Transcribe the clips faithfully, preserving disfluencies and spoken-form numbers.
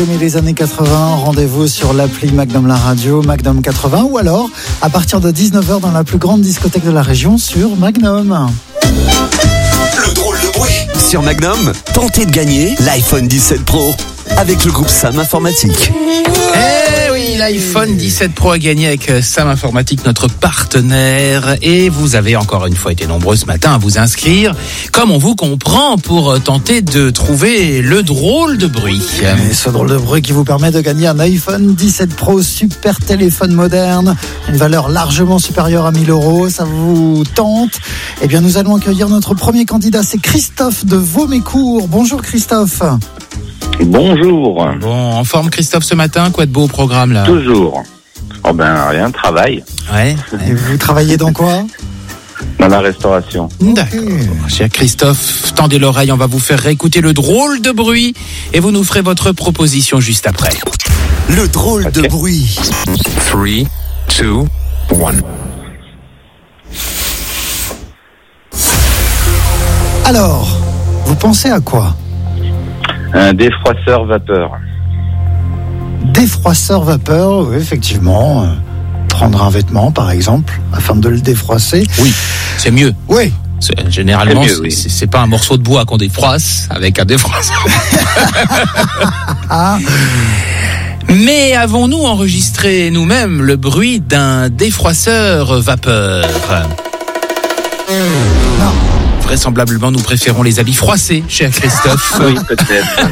Mais les années quatre-vingts, rendez-vous sur l'appli Magnum La Radio, Magnum quatre-vingts, ou alors à partir de dix-neuf heures dans la plus grande discothèque de la région sur Magnum. Le drôle de bruit. Sur Magnum, tentez de gagner l'iPhone dix-sept Pro avec le groupe Sam Informatique. Eh oui, l'iPhone dix-sept Pro a gagné avec Sam Informatique, notre partenaire. Et vous avez encore une fois été nombreux ce matin à vous inscrire, comme on vous comprend, pour tenter de trouver le drôle de bruit. Et ce drôle de bruit qui vous permet de gagner un iPhone dix-sept Pro, super téléphone moderne, une valeur largement supérieure à mille euros. Ça vous tente? Eh bien, nous allons accueillir notre premier candidat, c'est Christophe de Vaumécourt. Bonjour Christophe. Bonjour. Bon, en forme Christophe ce matin, quoi de beau au programme là? Toujours. Oh ben rien, travail. Ouais. Et vous travaillez dans quoi? Dans la restauration. D'accord. Cher Christophe, tendez l'oreille, on va vous faire réécouter le drôle de bruit et vous nous ferez votre proposition juste après. Le drôle Ok. de bruit. trois, deux, un. Alors, vous pensez à quoi? Un défroisseur vapeur. Défroisseur vapeur, oui, effectivement. Euh, Prendre un vêtement, par exemple, afin de le défroisser. Oui, c'est mieux. Oui. C'est- Généralement, C'est mieux, c'est, oui. c'est, c'est pas un morceau de bois qu'on défroisse avec un défroisseur. Ah, Mais avons-nous enregistré nous-mêmes le bruit d'un défroisseur vapeur? non. Vraisemblablement, nous préférons les habits froissés, cher Christophe. Oui, peut-être.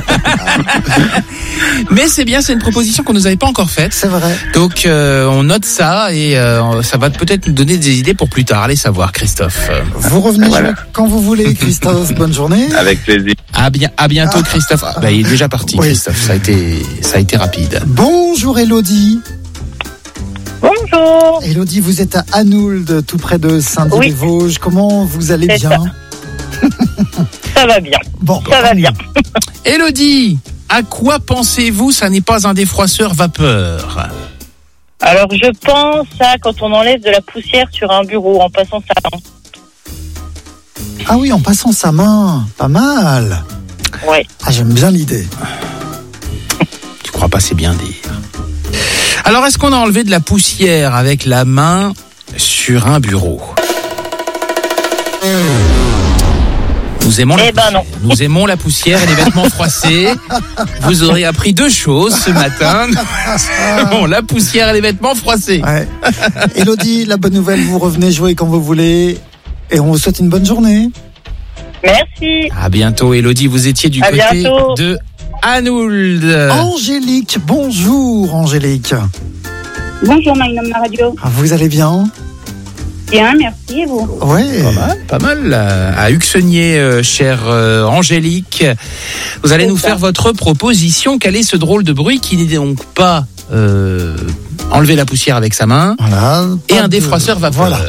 Mais c'est bien, c'est une proposition qu'on nous avait pas encore faite. C'est vrai. Donc, euh, on note ça et euh, ça va peut-être nous donner des idées pour plus tard. Allez savoir, Christophe. Vous revenez Voilà. jouer quand vous voulez, Christophe. Bonne journée. Avec plaisir. À, bien, à bientôt, Christophe. Ah, bah, il est déjà parti, Oui. Christophe. Ça a été, ça a été rapide. Bonjour Elodie. Bonjour. Elodie, vous êtes à Anould, tout près de Saint-Dié-les-Vosges. Comment vous allez C'est bien? Ça va bien. Bon, Ça va tant bien. mieux. Élodie, à quoi pensez-vous? Ça n'est pas un défroisseur vapeur. Alors, je pense à quand on enlève de la poussière sur un bureau en passant sa main. Ah oui, en passant sa main. Pas mal. Ouais. Ah, j'aime bien l'idée. Tu crois pas, c'est bien dire. Alors, est-ce qu'on a enlevé de la poussière avec la main sur un bureau? Nous aimons, la Eh ben poussière. non. Nous aimons la poussière et les vêtements froissés. Vous aurez appris deux choses ce matin. Bon, la poussière et les vêtements froissés. Ouais. Elodie, la bonne nouvelle, vous revenez jouer quand vous voulez. Et on vous souhaite une bonne journée. Merci. À bientôt, Élodie. Vous étiez du À côté bientôt. de Anould. Angélique, bonjour Angélique. Bonjour Magnum La Radio. Vous allez bien? Bien, merci, et vous? Ouais. Pas mal, pas mal. À Uxenier, euh, chère euh, Angélique. Vous allez C'est nous ça. faire votre proposition. Quel est ce drôle de bruit qui n'est donc pas euh, enlever la poussière avec sa main Voilà. et Pas un de- défroisseur vapeur? Voilà.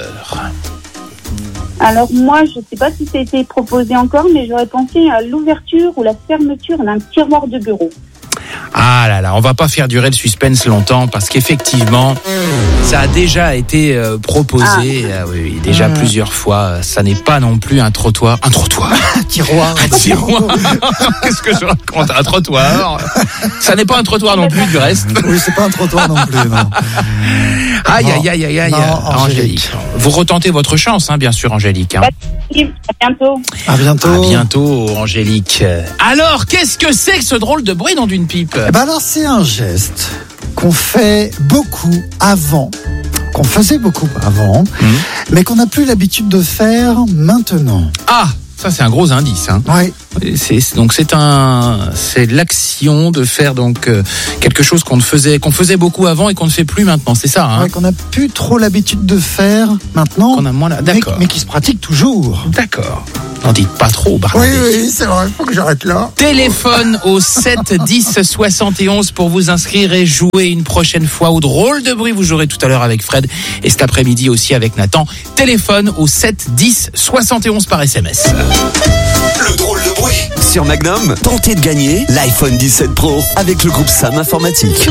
Alors moi, je ne sais pas si ça a été proposé encore, mais j'aurais pensé à l'ouverture ou la fermeture d'un tiroir de bureau. Ah là là, on va pas faire durer le suspense longtemps parce qu'effectivement, ça a déjà été euh, proposé, ah. oui, oui, déjà Mmh. plusieurs fois. Ça n'est pas non plus un trottoir. Un trottoir Un tiroir. Un tiroir Qu'est-ce que je raconte? Un trottoir. Ça n'est pas un trottoir non plus du reste. Oui, c'est pas un trottoir non plus, non. Aïe, Non. aïe, aïe, aïe, aïe. Non, Angélique. Angélique. Vous retentez votre chance, hein, bien sûr, Angélique. Hein. À bientôt. À bientôt. À bientôt, Angélique. Alors, qu'est-ce que c'est que ce drôle de bruit dans d'une pipe? Eh ben alors, c'est un geste qu'on fait beaucoup avant, qu'on faisait beaucoup avant, Mmh. mais qu'on n'a plus l'habitude de faire maintenant. Ah, ça c'est un gros indice. Hein. Ouais. C'est, c'est- donc c'est un, c'est l'action de faire donc euh, quelque chose qu'on ne faisait, qu'on faisait beaucoup avant et qu'on ne fait plus maintenant. C'est ça. Hein. Ouais, qu'on n'a plus trop l'habitude de faire maintenant, Qu'on a moins la- mais, D'accord. mais qui se pratique toujours. D'accord. N'en dites pas trop, Barnabé. Oui, oui, c'est vrai, faut que j'arrête là. Téléphone au sept dix soixante et onze pour vous inscrire et jouer une prochaine fois au drôle de bruit. Vous jouerez tout à l'heure avec Fred et cet après-midi aussi avec Nathan. Téléphone au sept dix soixante et onze par S M S. Le drôle de bruit. Sur Magnum, tentez de gagner l'iPhone dix-sept Pro avec le groupe Sam Informatique.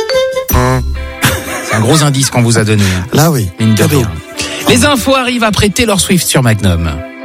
C'est un gros indice qu'on vous a donné. Là, oui. Mine de Cadeau. rien. Les infos arrivent après Taylor Swift sur Magnum.